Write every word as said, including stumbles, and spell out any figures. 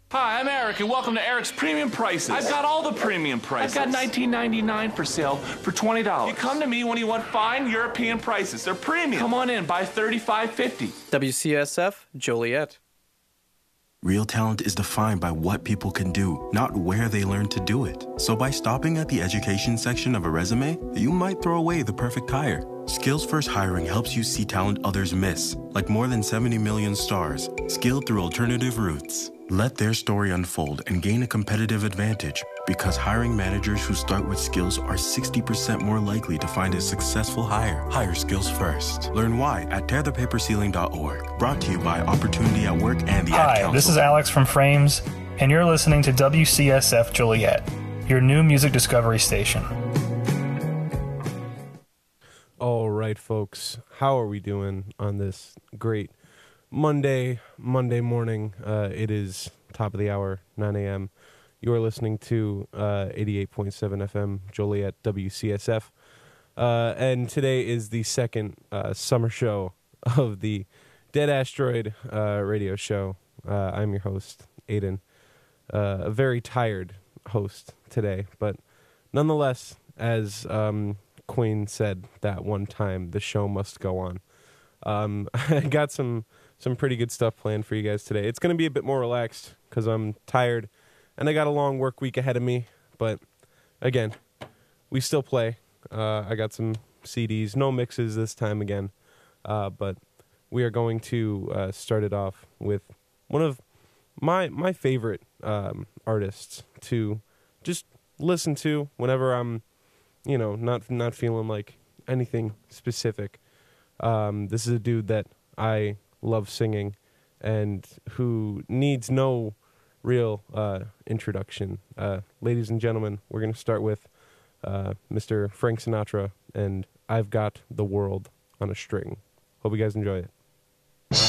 Hi, I'm Eric, and welcome to Eric's Premium Prices. I've got all the premium prices. I've got nineteen ninety-nine for sale for twenty dollars. You come to me when you want fine European prices. They're premium. Come on in, buy thirty-five fifty. W C S F, Joliet. Real talent is defined by what people can do, not where they learn to do it. So by stopping at the education section of a resume, you might throw away the perfect hire. Skills First Hiring helps you see talent others miss, like more than seventy million stars, skilled through alternative routes. Let their story unfold and gain a competitive advantage, because hiring managers who start with skills are sixty percent more likely to find a successful hire. Hire skills first. Learn why at tear the paper ceiling dot org. Brought to you by Opportunity at Work and the Ad Hi, Council. this is Alex from Frames, and you're listening to W C S F Joliet, your new music discovery station. All right, folks, how are we doing on this great Monday, Monday morning? Uh, it is top of the hour, nine a.m. You are listening to uh, eighty-eight point seven F M Joliet W C S F. Uh, and today is the second uh, summer show of the Dead Asteroid uh, radio show. Uh, I'm your host, Aiden. Uh, a very tired host today, but nonetheless, as um, Queen said that one time, the show must go on. Um, I got some some pretty good stuff planned for you guys today. It's going to be a bit more relaxed because I'm tired and I got a long work week ahead of me. But again, we still play. Uh, I got some C Ds, no mixes this time again. Uh, but we are going to uh, start it off with one of my my favorite um, artists to just listen to whenever I'm, you know, not not feeling like anything specific. Um, this is a dude that I love singing and who needs no real uh, introduction. Uh, ladies and gentlemen, we're going to start with uh, Mister Frank Sinatra and I've Got the World on a String. Hope you guys enjoy it.